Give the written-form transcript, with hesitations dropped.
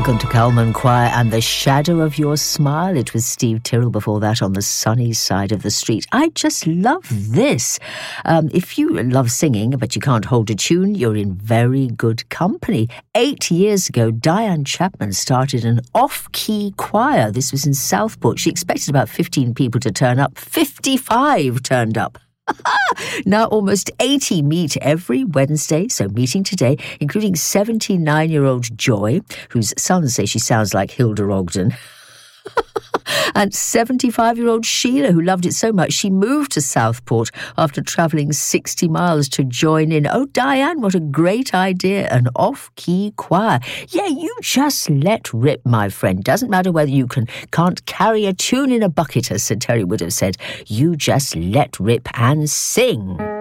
Gunter Kalman Choir and The Shadow of Your Smile. It was Steve Tyrrell before that on The Sunny Side of the Street. I just love this. If you love singing but you can't hold a tune, you're in very good company. 8 years ago, Diane Chapman started an off-key choir. This was in Southport. She expected about 15 people to turn up. 55 turned up. Now almost 80 meet every Wednesday, so meeting today, including 79-year-old Joy, whose sons say she sounds like Hilda Ogden, and 75-year-old Sheila, who loved it so much she moved to Southport after travelling 60 miles to join in. Oh, Diane, what a great idea, an off-key choir. Yeah, you just let rip, my friend. Doesn't matter whether you can't carry a tune in a bucket, as Sir Terry would have said. You just let rip and sing.